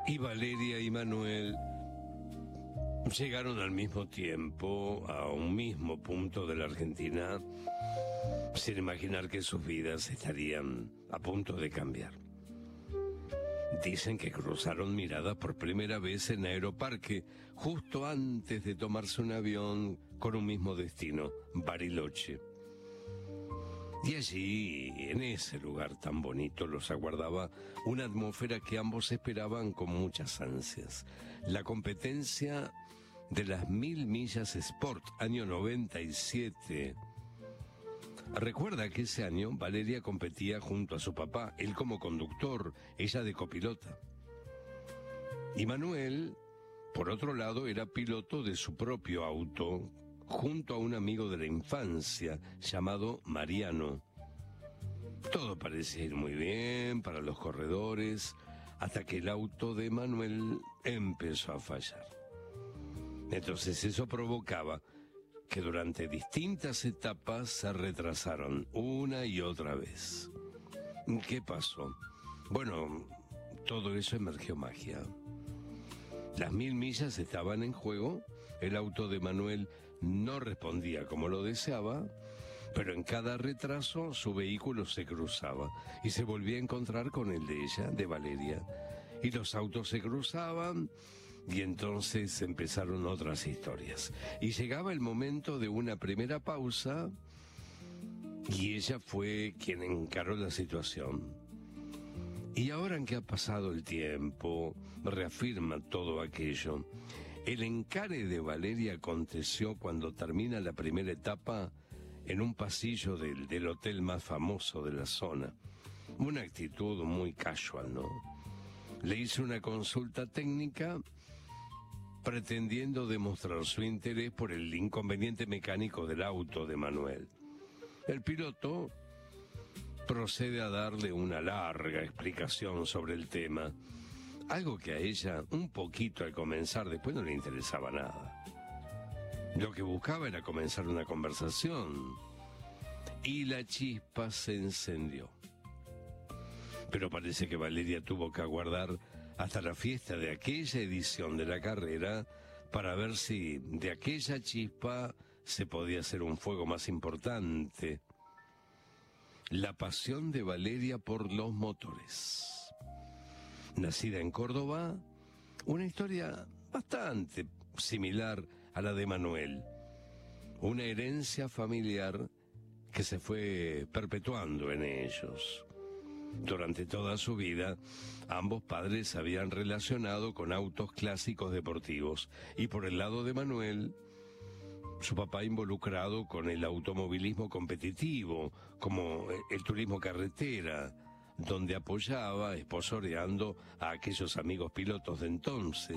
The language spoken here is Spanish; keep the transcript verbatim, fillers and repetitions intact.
Y Valeria y Manuel llegaron al mismo tiempo a un mismo punto de la Argentina, sin imaginar que sus vidas estarían a punto de cambiar. Dicen que cruzaron miradas por primera vez en Aeroparque, justo antes de tomarse un avión con un mismo destino, Bariloche. Y allí, en ese lugar tan bonito, los aguardaba una atmósfera que ambos esperaban con muchas ansias. La competencia de las Mil Millas Sport, año noventa y siete. Recuerda que ese año Valeria competía junto a su papá, él como conductor, ella de copilota. Y Manuel, por otro lado, era piloto de su propio auto, junto a un amigo de la infancia llamado Mariano. Todo parecía ir muy bien para los corredores, hasta que el auto de Manuel empezó a fallar. Entonces eso provocaba que durante distintas etapas se retrasaron una y otra vez. ¿Qué pasó? Bueno, todo eso emergió magia. Las mil millas estaban en juego, el auto de Manuel no respondía como lo deseaba, pero en cada retraso su vehículo se cruzaba y se volvía a encontrar con el de ella, de Valeria. Y los autos se cruzaban y entonces empezaron otras historias. Y llegaba el momento de una primera pausa y ella fue quien encaró la situación. Y ahora en que ha pasado el tiempo, reafirma todo aquello. El encare de Valeria aconteció cuando termina la primera etapa en un pasillo del, del hotel más famoso de la zona. Una actitud muy casual, ¿no? Le hizo una consulta técnica pretendiendo demostrar su interés por el inconveniente mecánico del auto de Manuel. El piloto procede a darle una larga explicación sobre el tema, algo que a ella, un poquito al comenzar, después no le interesaba nada. Lo que buscaba era comenzar una conversación, y la chispa se encendió. Pero parece que Valeria tuvo que aguardar hasta la fiesta de aquella edición de la carrera para ver si de aquella chispa se podía hacer un fuego más importante. La pasión de Valeria por los motores. Nacida en Córdoba, una historia bastante similar a la de Manuel. Una herencia familiar que se fue perpetuando en ellos. Durante toda su vida, ambos padres se habían relacionado con autos clásicos deportivos. Y por el lado de Manuel, su papá involucrado con el automovilismo competitivo, como el turismo carretera, donde apoyaba, esposoreando a aquellos amigos pilotos de entonces.